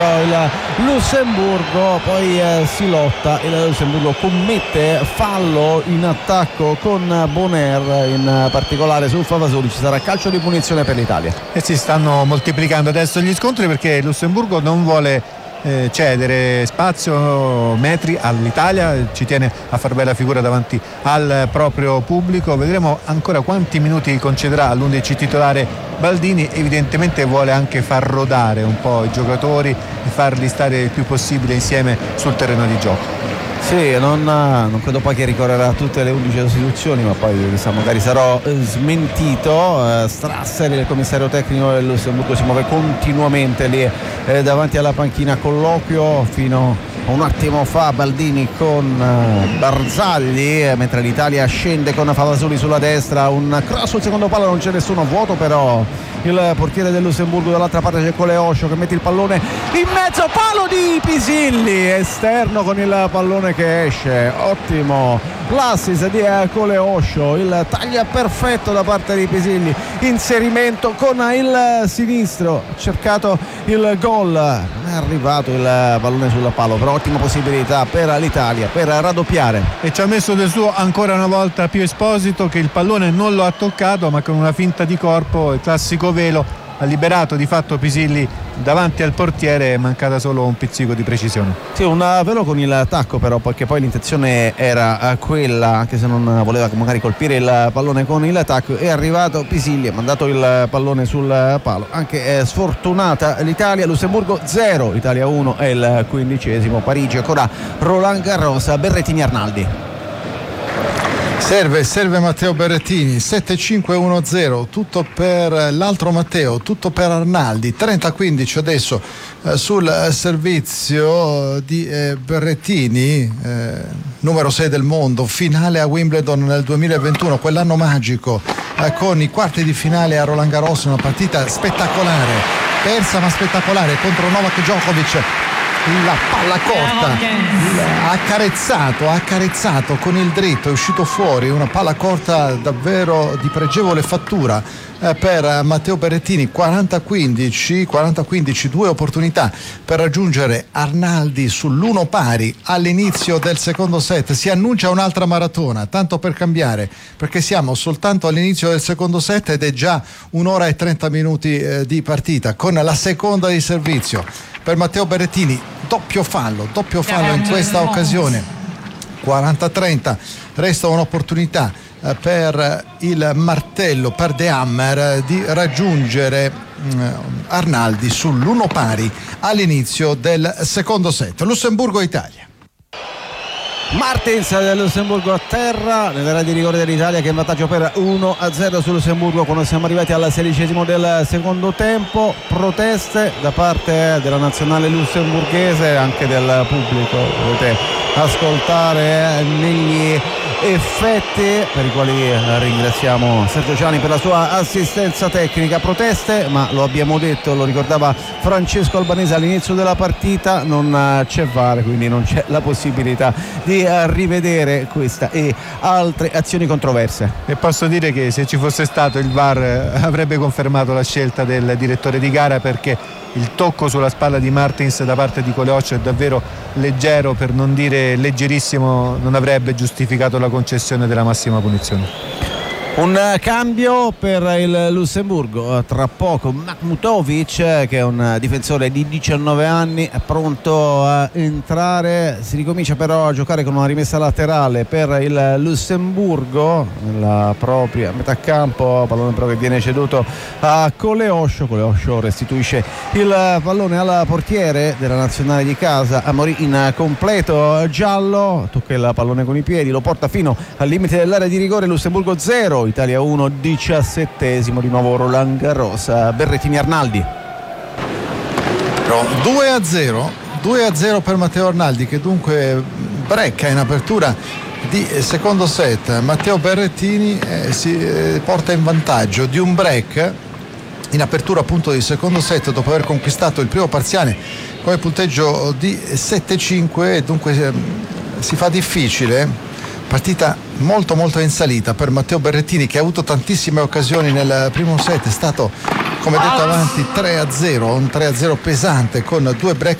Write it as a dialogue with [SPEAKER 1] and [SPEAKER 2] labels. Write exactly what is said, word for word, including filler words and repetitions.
[SPEAKER 1] il Lussemburgo, poi eh, si lotta, il Lussemburgo commette fallo in attacco con Bonner, in particolare su Favasoli. Ci sarà calcio di punizione per l'Italia
[SPEAKER 2] e si stanno moltiplicando adesso gli scontri perché il Lussemburgo non vuole eh, cedere spazio, metri all'Italia, ci tiene a far bella figura davanti al proprio pubblico. Vedremo ancora quanti minuti concederà all'undici titolare Baldini. Evidentemente vuole anche far rodare un po' i giocatori e farli stare il più possibile insieme sul terreno di gioco.
[SPEAKER 1] Sì, non, non credo poi che ricorrerà a tutte le undici sostituzioni, ma poi chissà, magari sarò smentito. eh, Strasser, il commissario tecnico del Lussemburgo, si muove continuamente lì eh, davanti alla panchina. Colloquio fino a un attimo fa Baldini con eh, Barzagli, eh, mentre l'Italia scende con Favasoli sulla destra, un cross sul secondo palo, non c'è nessuno, vuoto però il portiere del Lussemburgo. Dall'altra parte c'è Coleoscio che mette il pallone in mezzo, palo di Pisilli, esterno con il pallone che esce. Ottimo l'assist di Coleoscio, il taglio perfetto da parte di Pisilli, inserimento con il sinistro, cercato il gol, non è arrivato il pallone sul palo, però ottima possibilità per l'Italia per raddoppiare.
[SPEAKER 2] E ci ha messo del suo ancora una volta Pio Esposito, che il pallone non lo ha toccato, ma con una finta di corpo, il classico velo, ha liberato di fatto Pisilli davanti al portiere, è mancata solo un pizzico di precisione.
[SPEAKER 1] Sì, un velo con il tacco però, perché poi l'intenzione era quella, anche se non voleva magari colpire il pallone con il tacco. È arrivato Pisilli, ha mandato il pallone sul palo. Anche eh, sfortunata l'Italia. Lussemburgo zero, Italia uno, è il quindicesimo. Parigi ancora Roland Garros. Berrettini Arnaldi.
[SPEAKER 3] Serve, serve Matteo Berrettini, sette cinque uno zero, tutto per l'altro Matteo, tutto per Arnaldi. Trenta quindici adesso eh, sul servizio di eh, Berrettini, eh, numero sei del mondo, finale a Wimbledon nel duemilaventuno, quell'anno magico, eh, con i quarti di finale a Roland Garros, una partita spettacolare, persa ma spettacolare contro Novak Djokovic. La palla corta, ha accarezzato, ha accarezzato con il dritto, è uscito fuori una palla corta davvero di pregevole fattura eh, per Matteo Berrettini. quaranta quindici, quaranta quindici, due opportunità per raggiungere Arnaldi sull'uno pari all'inizio del secondo set. Si annuncia un'altra maratona, tanto per cambiare, perché siamo soltanto all'inizio del secondo set ed è già un'ora e trenta minuti eh, di partita, con la seconda di servizio per Matteo Berrettini. Doppio fallo, doppio fallo in questa occasione. quaranta trenta, resta un'opportunità eh, per il martello, per De Hammer, di raggiungere eh, Arnaldi sull'uno pari all'inizio del secondo set. Lussemburgo-Italia.
[SPEAKER 1] Martins del Lussemburgo a terra nell'area di rigore dell'Italia, che è in vantaggio per uno a zero sul Lussemburgo quando siamo arrivati al sedicesimo del secondo tempo. Proteste da parte della nazionale lussemburghese, anche del pubblico, potete ascoltare negli effetti, per i quali ringraziamo Sergio Ciani per la sua assistenza tecnica. Proteste, ma lo abbiamo detto, lo ricordava Francesco Albanese all'inizio della partita, non c'è V A R, quindi non c'è la possibilità di rivedere questa e altre azioni controverse.
[SPEAKER 2] E posso dire che se ci fosse stato il V A R avrebbe confermato la scelta del direttore di gara, perché il tocco sulla spalla di Martins da parte di Coleoccio è davvero leggero, per non dire leggerissimo, non avrebbe giustificato la concessione della massima punizione.
[SPEAKER 1] Un cambio per il Lussemburgo, tra poco Makhmutovic, che è un difensore di diciannove anni, è pronto a entrare. Si ricomincia però a giocare con una rimessa laterale per il Lussemburgo nella propria metà campo, pallone però che viene ceduto a Coleoscio. Coleoscio restituisce il pallone al portiere della nazionale di casa, Amorì, in completo giallo, tocca il pallone con i piedi, lo porta fino al limite dell'area di rigore. Lussemburgo zero, Italia uno, diciassettesimo di nuovo Roland Garros. Berrettini Arnaldi.
[SPEAKER 3] due a zero, due a zero per Matteo Arnaldi, che dunque brecca in apertura di secondo set. Matteo Berrettini eh, si eh, porta in vantaggio di un break in apertura appunto di secondo set, dopo aver conquistato il primo parziale con il punteggio di sette cinque, e dunque eh, si fa difficile Partita molto molto in salita per Matteo Berrettini, che ha avuto tantissime occasioni nel primo set, è stato, come detto, avanti tre a zero, un tre a zero pesante con due break